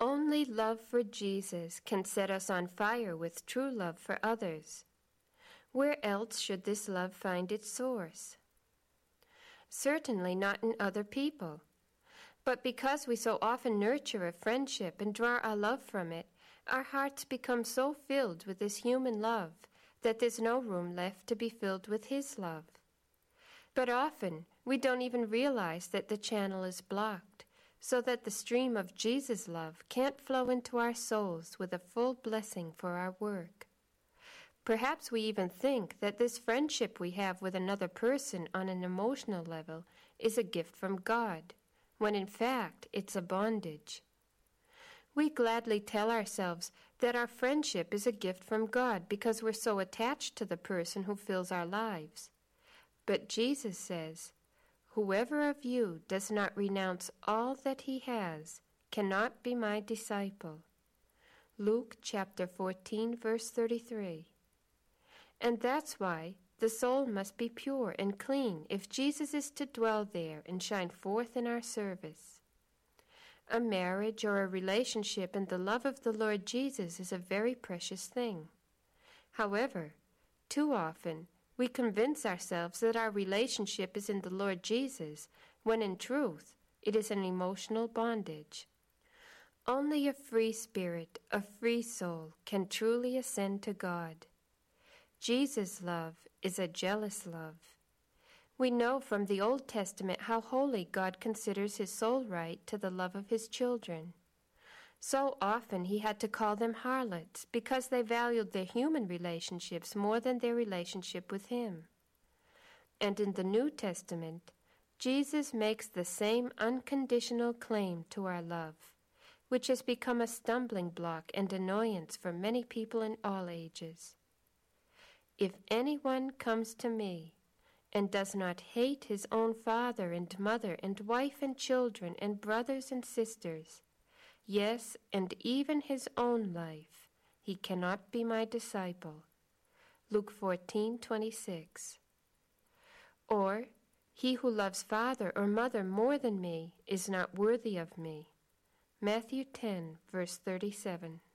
Only love for Jesus can set us on fire with true love for others. Where else should this love find its source? Certainly not in other people. But because we so often nurture a friendship and draw our love from it, our hearts become so filled with this human love that there's no room left to be filled with His love. But often we don't even realize that the channel is blocked, so that the stream of Jesus' love can't flow into our souls with a full blessing for our work. Perhaps we even think that this friendship we have with another person on an emotional level is a gift from God, when in fact it's a bondage. We gladly tell ourselves that our friendship is a gift from God because we're so attached to the person who fills our lives. But Jesus says, "Whoever of you does not renounce all that he has cannot be my disciple." Luke chapter 14, verse 33. And that's why the soul must be pure and clean if Jesus is to dwell there and shine forth in our service. A marriage or a relationship in the love of the Lord Jesus is a very precious thing. However, too often we convince ourselves that our relationship is in the Lord Jesus, when in truth it is an emotional bondage. Only a free spirit, a free soul, can truly ascend to God. Jesus' love is a jealous love. We know from the Old Testament how holy God considers His sole right to the love of His children. So often He had to call them harlots because they valued their human relationships more than their relationship with Him. And in the New Testament, Jesus makes the same unconditional claim to our love, which has become a stumbling block and annoyance for many people in all ages. If anyone comes to me and does not hate his own father and mother and wife and children and brothers and sisters, yes, and even his own life, he cannot be my disciple. Luke 14:26. Or, he who loves father or mother more than me is not worthy of me. Matthew 10, verse 37.